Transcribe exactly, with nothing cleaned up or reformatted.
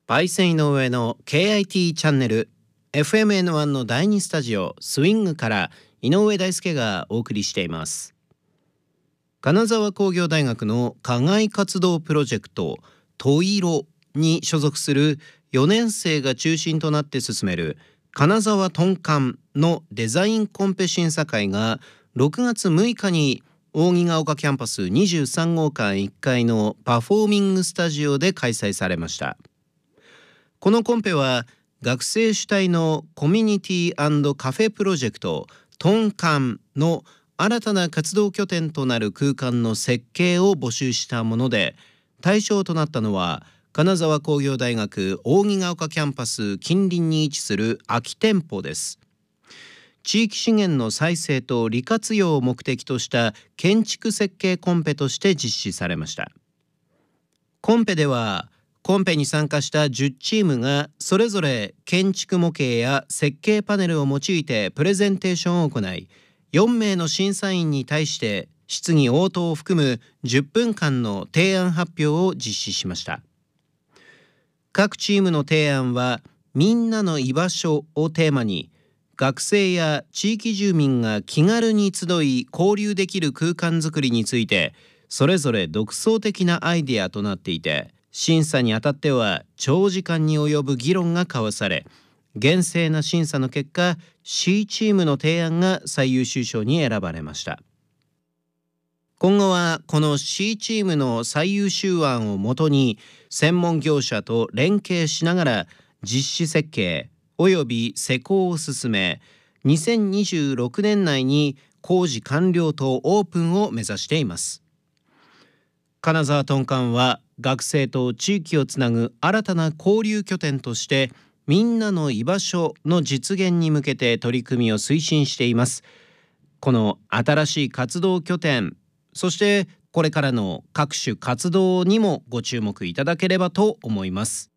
パイセン井上の ケーアイティー チャンネル エフエムエヌワン のだいにスタジオスイングから井上大輔がお送りしています。金沢工業大学の課外活動プロジェクトトイロに所属するよねん生が中心となって進める金沢トンカンのデザインコンペ審査会がろくがつむいかに扇ヶ丘キャンパスにじゅうさんごうかんいっかいのパフォーミングスタジオで開催されました。このコンペは学生主体のコミュニティ&カフェプロジェクトトンカンの新たな活動拠点となる空間の設計を募集したもので、対象となったのは金沢工業大学扇ヶ丘キャンパス近隣に位置する空き店舗です。地域資源の再生と利活用を目的とした建築設計コンペとして実施されました。コンペではコンペに参加したじゅっチームがそれぞれ建築模型や設計パネルを用いてプレゼンテーションを行い、よんめいの審査員に対して質疑応答を含むじゅっぷんかんの提案発表を実施しました。各チームの提案はみんなの居場所をテーマに、学生や地域住民が気軽に集い交流できる空間づくりについてそれぞれ独創的なアイデアとなっていて、審査にあたっては長時間に及ぶ議論が交わされ、厳正な審査の結果 C チームの提案が最優秀賞に選ばれました。今後はこの C チームの最優秀案をもとに専門業者と連携しながら実施設計および施工を進め、にせんにじゅうろくねん内に工事完了とオープンを目指しています。金沢トンカンは学生と地域をつなぐ新たな交流拠点としてみんなの居場所の実現に向けて取り組みを推進しています。この新しい活動拠点、そしてこれからの各種活動にもご注目いただければと思います。